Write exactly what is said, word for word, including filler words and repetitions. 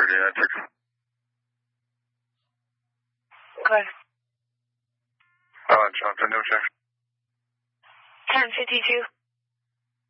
thirty-nine six. Go ahead. Uh, Johnson, no check. ten fifty-two.